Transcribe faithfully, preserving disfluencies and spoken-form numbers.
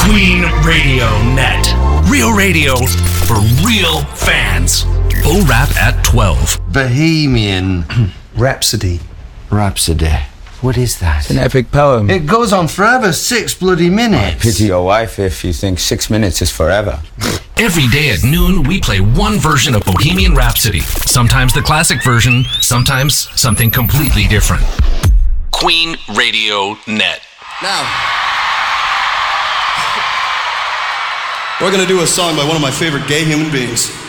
Queen Radio Net. Real radio for real fans. O-Rap at twelve. Bohemian Rhapsody. Rhapsody. What is that? It's an epic poem. It goes on forever, six bloody minutes. I pity your wife if you think six minutes is forever. Every day at noon, we play one version of Bohemian Rhapsody. Sometimes the classic version, sometimes something completely different. Queen Radio Net. Now, we're gonna do a song by one of my favorite gay human beings.